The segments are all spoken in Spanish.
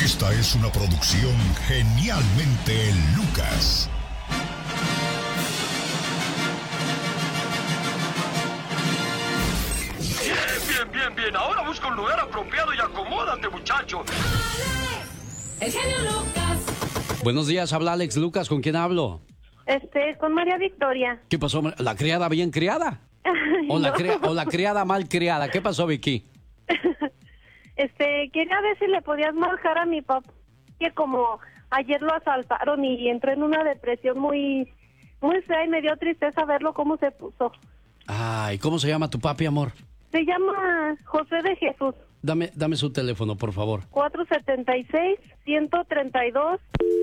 Esta es una producción Genialmente Lucas. Bien. Ahora busca un lugar apropiado y acomódate, muchacho. El genio Lucas. Buenos días, habla Alex Lucas. ¿Con quién hablo? Con María Victoria. ¿Qué pasó? ¿La criada bien criada? ¿O la criada mal criada? ¿Qué pasó, Vicky? Quería ver si le podías marcar a mi papá, que como ayer lo asaltaron y entró en una depresión muy fea y me dio tristeza verlo cómo se puso. Ay, ¿cómo se llama tu papi, amor? Se llama José de Jesús. Dame su teléfono, por favor. 476-132.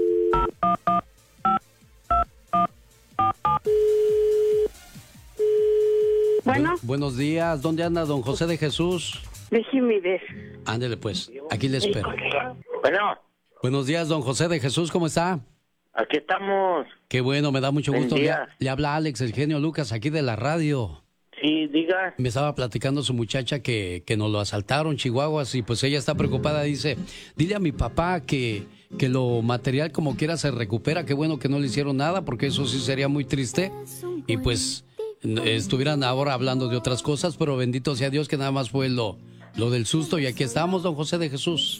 Bueno. Buenos días. ¿Dónde anda don José de Jesús? Déjeme ver. Ándele pues, aquí le espero. Bueno. Buenos días, don José de Jesús, ¿cómo está? Aquí estamos. Qué bueno, me da mucho gusto. Buen día. Le habla Alex, el genio Lucas, aquí de la radio. Sí, diga. Me estaba platicando su muchacha que nos lo asaltaron, Chihuahuas, y pues ella está preocupada. Dice, dile a mi papá que lo material como quiera se recupera. Qué bueno que no le hicieron nada, porque eso sí sería muy triste. Y pues estuvieran ahora hablando de otras cosas, pero bendito sea Dios que nada más fue lo del susto. Y aquí estamos, don José de Jesús.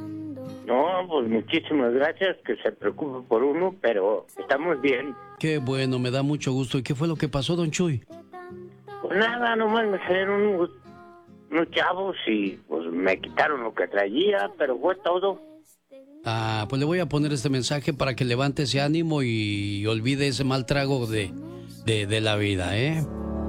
No, pues muchísimas gracias, que se preocupe por uno, pero estamos bien. Qué bueno, me da mucho gusto. ¿Y qué fue lo que pasó, don Chuy? Pues nada, nomás me salieron unos chavos y pues me quitaron lo que traía, pero fue todo. Ah, pues le voy a poner este mensaje para que levante ese ánimo y olvide ese mal trago de la vida, ¿eh?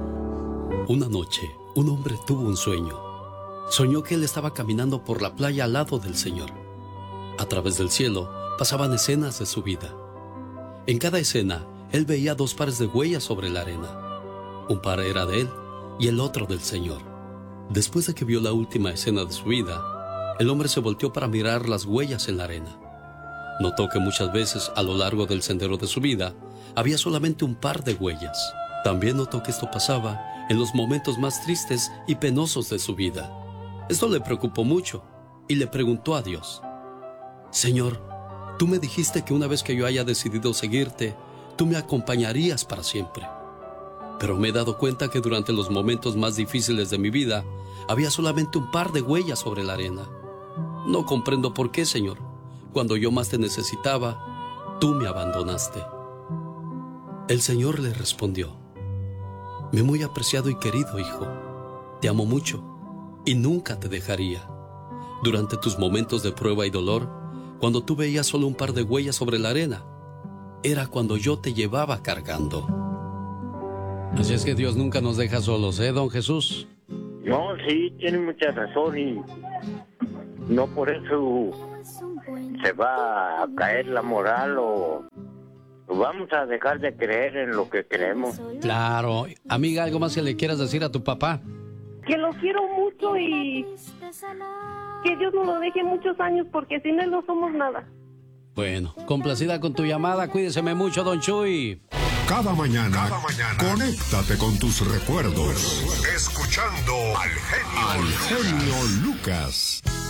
Una noche, un hombre tuvo un sueño. Soñó que él estaba caminando por la playa al lado del Señor. A través del cielo pasaban escenas de su vida. En cada escena, él veía dos pares de huellas sobre la arena. Un par era de él y el otro del Señor. Después de que vio la última escena de su vida, el hombre se volteó para mirar las huellas en la arena. Notó que muchas veces a lo largo del sendero de su vida había solamente un par de huellas. También notó que esto pasaba en los momentos más tristes y penosos de su vida. Esto le preocupó mucho y le preguntó a Dios: Señor, tú me dijiste que una vez que yo haya decidido seguirte, tú me acompañarías para siempre. Pero me he dado cuenta que durante los momentos más difíciles de mi vida había solamente un par de huellas sobre la arena. No comprendo por qué, Señor. Cuando yo más te necesitaba, tú me abandonaste. El Señor le respondió: Mi muy apreciado y querido hijo, te amo mucho y nunca te dejaría. Durante tus momentos de prueba y dolor, cuando tú veías solo un par de huellas sobre la arena, era cuando yo te llevaba cargando. Así es que Dios nunca nos deja solos, ¿eh, don Jesús? No, sí, tiene mucha razón y no por eso se va a caer la moral o vamos a dejar de creer en lo que creemos. Claro. Amiga, ¿algo más que le quieras decir a tu papá? Que lo quiero mucho y que Dios nos lo deje muchos años, porque sin él no somos nada. Bueno, complacida con tu llamada. Cuídeseme mucho, don Chuy. Cada mañana, conéctate con tus recuerdos. Escuchando al genio Lucas.